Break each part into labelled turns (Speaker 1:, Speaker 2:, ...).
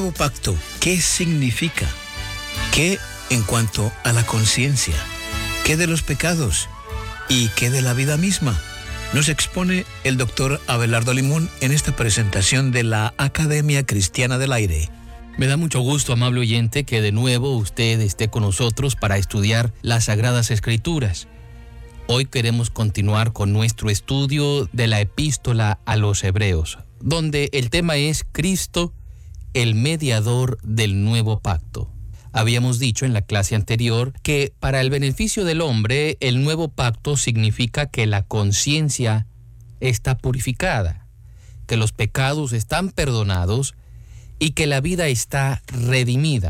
Speaker 1: nuevo pacto, ¿qué significa? ¿Qué en cuanto a la conciencia? ¿Qué de los pecados? ¿Y qué de la vida misma? Nos expone el doctor Abelardo Limón en esta presentación de la Academia Cristiana del Aire.
Speaker 2: Me da mucho gusto, amable oyente, que de nuevo usted esté con nosotros para estudiar las Sagradas Escrituras. Hoy queremos continuar con nuestro estudio de la Epístola a los Hebreos, donde el tema es Cristo, el mediador del nuevo pacto. Habíamos dicho en la clase anterior que para el beneficio del hombre, el nuevo pacto significa que la conciencia está purificada, que los pecados están perdonados y que la vida está redimida.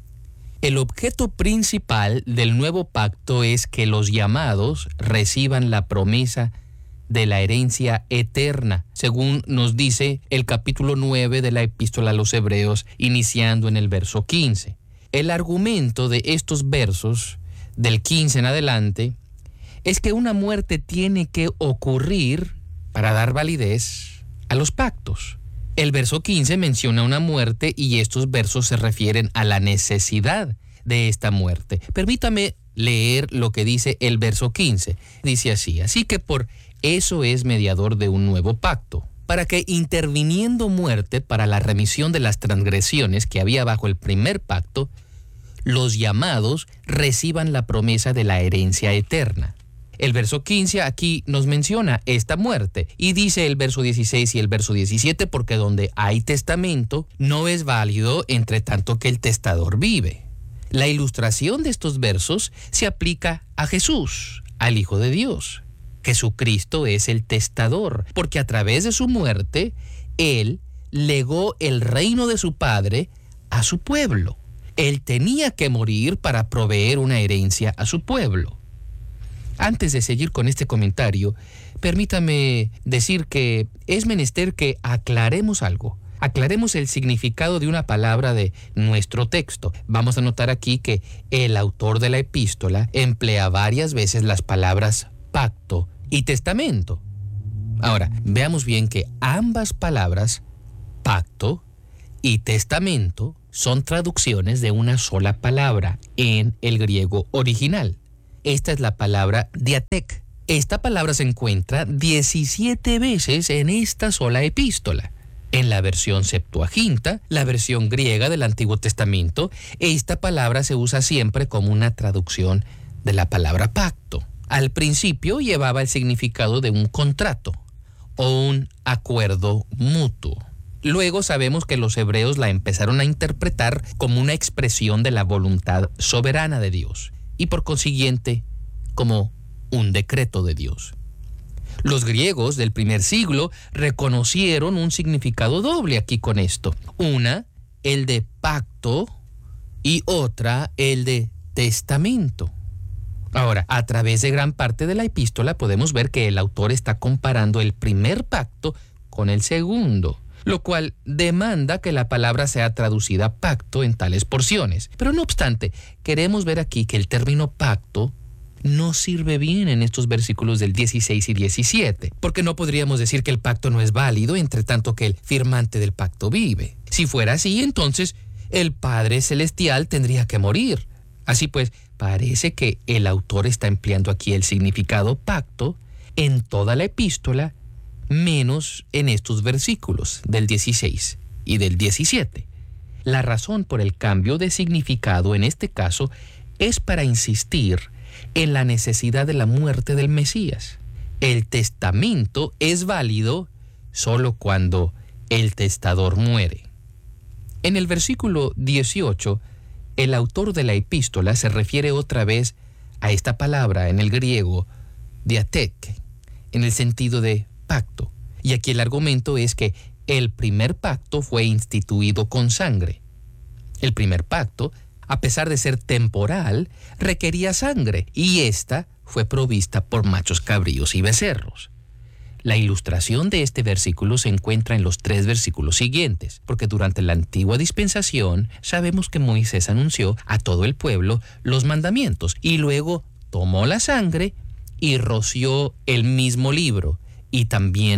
Speaker 2: El objeto principal del nuevo pacto es que los llamados reciban la promesa de la herencia eterna, según nos dice el capítulo 9 de la Epístola a los Hebreos, iniciando en el verso 15. El argumento de estos versos, del 15 en adelante, es que una muerte tiene que ocurrir para dar validez a los pactos. El verso 15 menciona una muerte y estos versos se refieren a la necesidad de esta muerte. Permítame leer lo que dice el verso 15. Dice así: así que por eso es mediador de un nuevo pacto, para que interviniendo muerte para la remisión de las transgresiones que había bajo el primer pacto, los llamados reciban la promesa de la herencia eterna. El verso 15 aquí nos menciona esta muerte y dice el verso 16 y el verso 17, porque donde hay testamento no es válido entre tanto que el testador vive. La ilustración de estos versos se aplica a Jesús, al Hijo de Dios. Jesucristo es el testador, porque a través de su muerte, Él legó el reino de su Padre a su pueblo. Él tenía que morir para proveer una herencia a su pueblo. Antes de seguir con este comentario, permítame decir que es menester que aclaremos algo. Aclaremos el significado de una palabra de nuestro texto. Vamos a notar aquí que el autor de la epístola emplea varias veces las palabras pacto y testamento. Ahora, veamos bien que ambas palabras, pacto y testamento, son traducciones de una sola palabra en el griego original. Esta es la palabra diatek. Esta palabra se encuentra 17 veces en esta sola epístola. En la versión Septuaginta, la versión griega del Antiguo Testamento, esta palabra se usa siempre como una traducción de la palabra pacto. Al principio llevaba el significado de un contrato o un acuerdo mutuo. Luego sabemos que los hebreos la empezaron a interpretar como una expresión de la voluntad soberana de Dios y por consiguiente como un decreto de Dios. Los griegos del primer siglo reconocieron un significado doble aquí con esto. Una, el de pacto, y otra, el de testamento. Ahora, a través de gran parte de la epístola podemos ver que el autor está comparando el primer pacto con el segundo, lo cual demanda que la palabra sea traducida pacto en tales porciones. Pero no obstante, queremos ver aquí que el término pacto no sirve bien en estos versículos del 16 y 17, porque no podríamos decir que el pacto no es válido entre tanto que el firmante del pacto vive. Si fuera así, entonces el Padre Celestial tendría que morir. Así pues, parece que el autor está empleando aquí el significado pacto en toda la epístola, menos en estos versículos del 16 y del 17. La razón por el cambio de significado en este caso es para insistir en la necesidad de la muerte del Mesías. El testamento es válido solo cuando el testador muere. En el versículo 18, el autor de la epístola se refiere otra vez a esta palabra en el griego diatek, en el sentido de pacto. Y aquí el argumento es que el primer pacto fue instituido con sangre. El primer pacto, a pesar de ser temporal, requería sangre, y esta fue provista por machos cabríos y becerros. La ilustración de este versículo se encuentra en los 3 versículos siguientes, porque durante la antigua dispensación sabemos que Moisés anunció a todo el pueblo los mandamientos y luego tomó la sangre y roció el mismo libro y también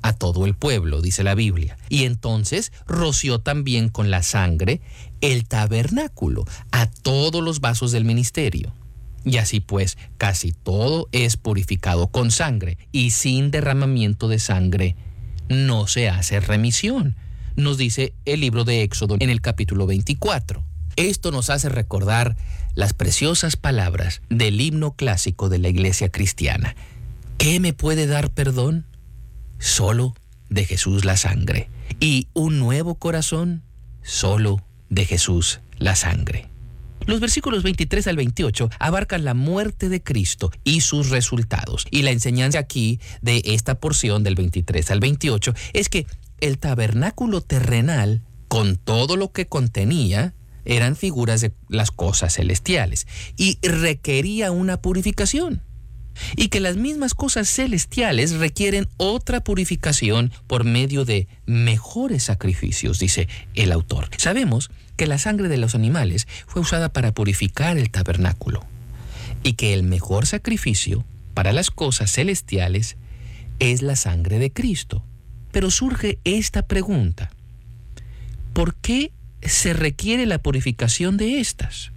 Speaker 2: a todo el pueblo, dice la Biblia. Y entonces roció también con la sangre el tabernáculo, a todos los vasos del ministerio. Y así pues, casi todo es purificado con sangre, y sin derramamiento de sangre no se hace remisión, nos dice el libro de Éxodo en el capítulo 24. Esto nos hace recordar las preciosas palabras del himno clásico de la iglesia cristiana. ¿Qué me puede dar perdón? Solo de Jesús la sangre. Y un nuevo corazón, solo de Jesús la sangre. Los versículos 23 al 28 abarcan la muerte de Cristo y sus resultados. Y la enseñanza aquí de esta porción del 23 al 28 es que el tabernáculo terrenal, con todo lo que contenía, eran figuras de las cosas celestiales y requería una purificación. Y que las mismas cosas celestiales requieren otra purificación por medio de mejores sacrificios, dice el autor. Sabemos que la sangre de los animales fue usada para purificar el tabernáculo y que el mejor sacrificio para las cosas celestiales es la sangre de Cristo. Pero surge esta pregunta: ¿por qué se requiere la purificación de estas?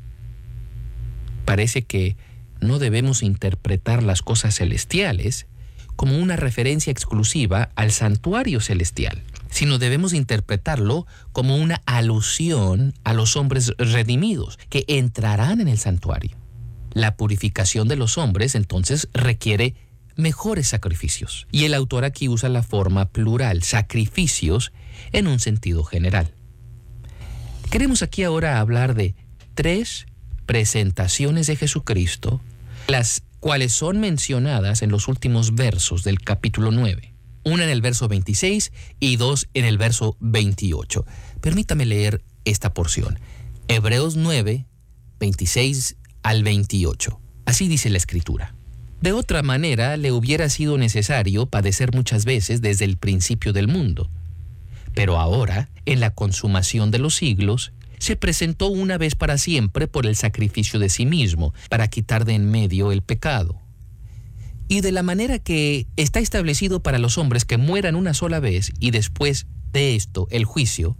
Speaker 2: Parece que no debemos interpretar las cosas celestiales como una referencia exclusiva al santuario celestial, sino debemos interpretarlo como una alusión a los hombres redimidos que entrarán en el santuario. La purificación de los hombres entonces requiere mejores sacrificios. Y el autor aquí usa la forma plural, sacrificios, en un sentido general. Queremos aquí ahora hablar de 3 presentaciones de Jesucristo, las cuales son mencionadas en los últimos versos del capítulo 9. Una en el verso 26 y 2 en el verso 28. Permítame leer esta porción. Hebreos 9, 26 al 28. Así dice la Escritura. De otra manera, le hubiera sido necesario padecer muchas veces desde el principio del mundo. Pero ahora, en la consumación de los siglos, se presentó una vez para siempre por el sacrificio de sí mismo, para quitar de en medio el pecado. Y de la manera que está establecido para los hombres que mueran una sola vez y después de esto el juicio,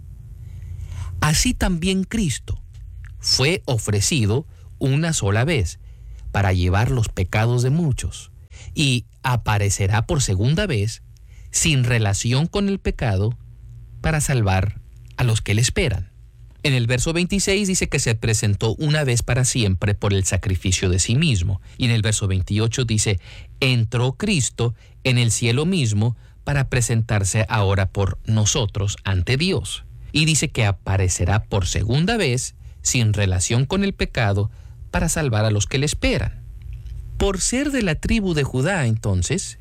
Speaker 2: así también Cristo fue ofrecido una sola vez para llevar los pecados de muchos, y aparecerá por segunda vez sin relación con el pecado para salvar a los que le esperan. En el verso 26 dice que se presentó una vez para siempre por el sacrificio de sí mismo. Y en el verso 28 dice, entró Cristo en el cielo mismo para presentarse ahora por nosotros ante Dios. Y dice que aparecerá por segunda vez sin relación con el pecado para salvar a los que le esperan. Por ser de la tribu de Judá, entonces,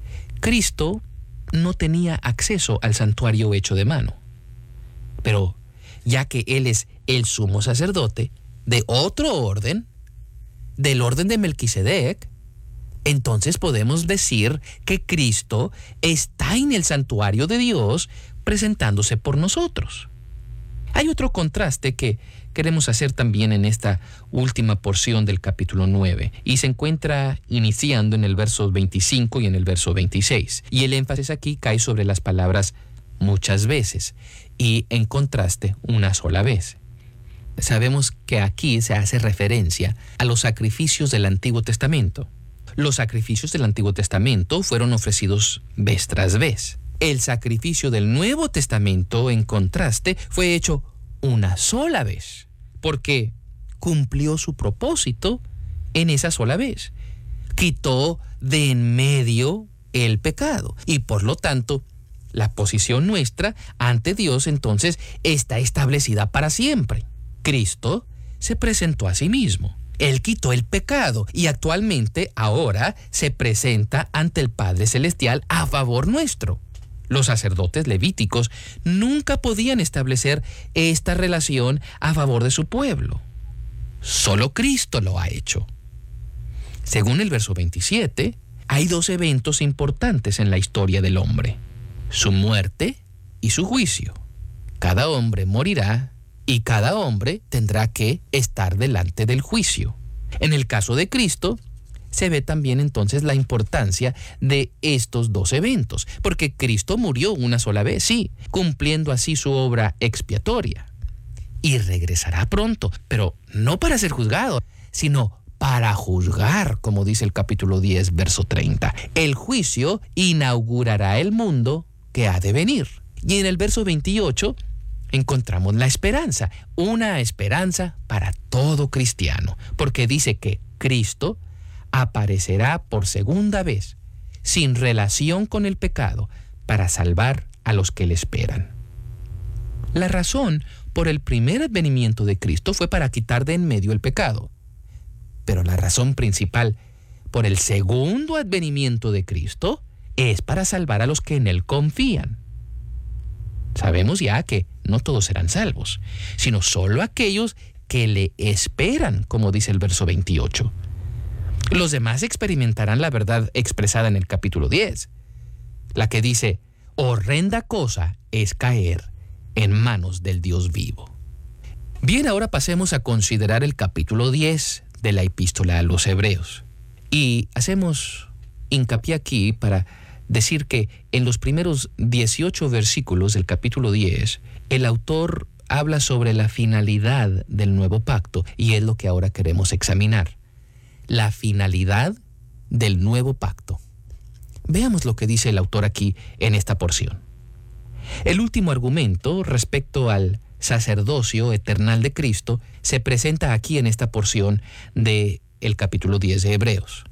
Speaker 2: Cristo no tenía acceso al santuario hecho de mano. Pero ya que Él es el sumo sacerdote de otro orden, del orden de Melquisedec, entonces podemos decir que Cristo está en el santuario de Dios presentándose por nosotros. Hay otro contraste que queremos hacer también en esta última porción del capítulo 9 y se encuentra iniciando en el verso 25 y en el verso 26. Y el énfasis aquí cae sobre las palabras muchas veces y en contraste una sola vez. Sabemos que aquí se hace referencia a los sacrificios del Antiguo Testamento. Los sacrificios del Antiguo Testamento fueron ofrecidos vez tras vez. El sacrificio del Nuevo Testamento, en contraste, fue hecho una sola vez, porque cumplió su propósito en esa sola vez. Quitó de en medio el pecado y por lo tanto la posición nuestra ante Dios entonces está establecida para siempre. Cristo se presentó a sí mismo. Él quitó el pecado y actualmente ahora se presenta ante el Padre Celestial a favor nuestro. Los sacerdotes levíticos nunca podían establecer esta relación a favor de su pueblo. Solo Cristo lo ha hecho. Según el verso 27, hay 2 eventos importantes en la historia del hombre: su muerte y su juicio. Cada hombre morirá y cada hombre tendrá que estar delante del juicio. En el caso de Cristo, se ve también entonces la importancia de estos dos eventos, porque Cristo murió una sola vez, sí, cumpliendo así su obra expiatoria. Y regresará pronto, pero no para ser juzgado, sino para juzgar, como dice el capítulo 10, verso 30. El juicio inaugurará el mundo que ha de venir. Y en el verso 28 encontramos la esperanza, una esperanza para todo cristiano, porque dice que Cristo aparecerá por segunda vez, sin relación con el pecado, para salvar a los que le esperan. La razón por el primer advenimiento de Cristo fue para quitar de en medio el pecado. Pero la razón principal por el segundo advenimiento de Cristo es para salvar a los que en Él confían. Sabemos ya que no todos serán salvos, sino solo aquellos que le esperan, como dice el verso 28. Los demás experimentarán la verdad expresada en el capítulo 10, la que dice: horrenda cosa es caer en manos del Dios vivo. Bien, ahora pasemos a considerar el capítulo 10 de la epístola a los Hebreos. Y hacemos hincapié aquí para decir que en los primeros 18 versículos del capítulo 10, el autor habla sobre la finalidad del nuevo pacto, y es lo que ahora queremos examinar. La finalidad del nuevo pacto. Veamos lo que dice el autor aquí en esta porción. El último argumento respecto al sacerdocio eternal de Cristo se presenta aquí en esta porción del capítulo 10 de Hebreos.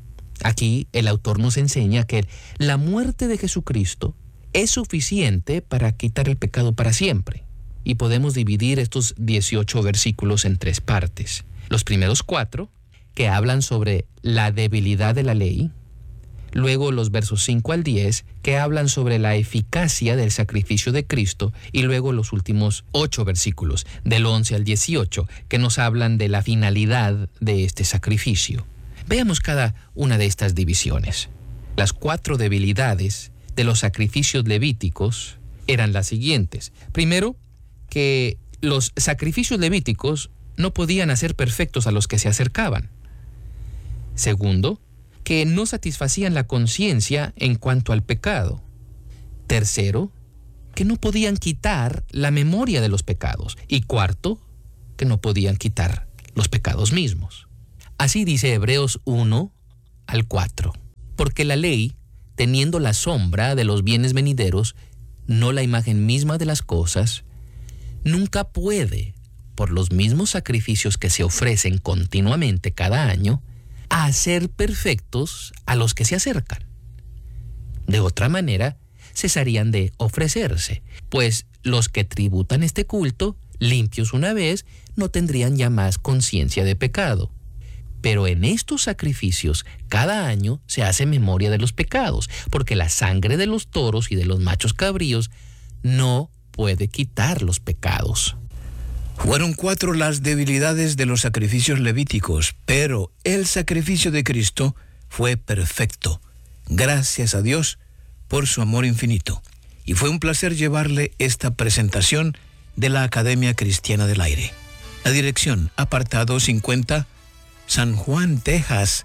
Speaker 2: Aquí el autor nos enseña que la muerte de Jesucristo es suficiente para quitar el pecado para siempre. Y podemos dividir estos 18 versículos en tres partes. Los primeros 4, que hablan sobre la debilidad de la ley. Luego los versos 5 al 10, que hablan sobre la eficacia del sacrificio de Cristo. Y luego los últimos 8 versículos, del 11 al 18, que nos hablan de la finalidad de este sacrificio. Veamos cada una de estas divisiones. Las 4 debilidades de los sacrificios levíticos eran las siguientes. Primero, que los sacrificios levíticos no podían hacer perfectos a los que se acercaban. Segundo, que no satisfacían la conciencia en cuanto al pecado. Tercero, que no podían quitar la memoria de los pecados. Y cuarto, que no podían quitar los pecados mismos. Así dice Hebreos 1 al 4. Porque la ley, teniendo la sombra de los bienes venideros, no la imagen misma de las cosas, nunca puede, por los mismos sacrificios que se ofrecen continuamente cada año, hacer perfectos a los que se acercan. De otra manera, cesarían de ofrecerse, pues los que tributan este culto, limpios una vez, no tendrían ya más conciencia de pecado. Pero en estos sacrificios, cada año se hace memoria de los pecados, porque la sangre de los toros y de los machos cabríos no puede quitar los pecados.
Speaker 1: Fueron 4 las debilidades de los sacrificios levíticos, pero el sacrificio de Cristo fue perfecto. Gracias a Dios por su amor infinito. Y fue un placer llevarle esta presentación de la Academia Cristiana del Aire. La dirección: apartado 50, San Juan, Texas,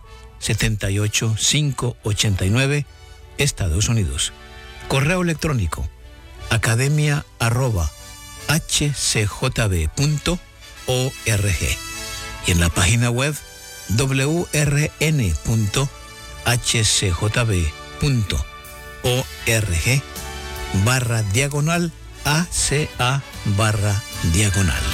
Speaker 1: 78589, Estados Unidos. Correo electrónico: academia@hcjb.org, y en la página web wrn.hcjb.org/ACA/.